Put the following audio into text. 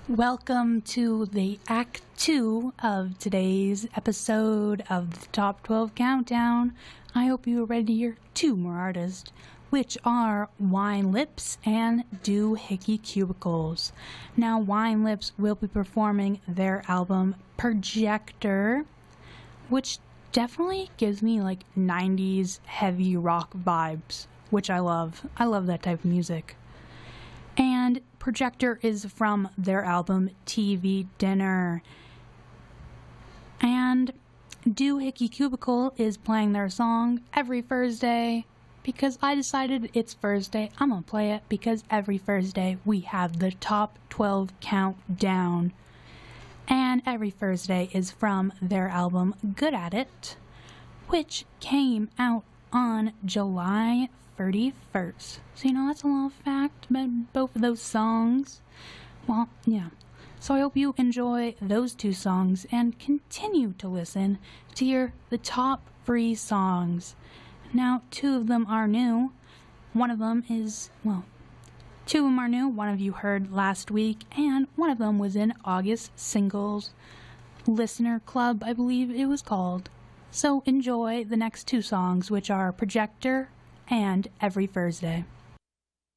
Welcome to the Act 2 of today's episode of the Top 12 Countdown. I hope you are ready to hear two more artists, which are Wine Lips and Doohickey Cubicles. Now, Wine Lips will be performing their album Projector, which definitely gives me like 90s heavy rock vibes, which I love. I love that type of music. And Projector is from their album TV Dinner. And Doohickey Cubicle is playing their song every Thursday because I decided it's Thursday. I'm gonna play it because every Thursday we have the Top 12 Countdown. And every Thursday is from their album Good At It, which came out on July 31st. So, that's a little fact about both of those songs. Well, yeah. So I hope you enjoy those two songs and continue to listen to hear the top 3 songs. Now, 2 of them are new. One of them is, 2 of them are new. One of you heard last week, and one of them was in August Singles Listener Club, I believe it was called. So enjoy the next 2 songs, which are Projector and Every Thursday.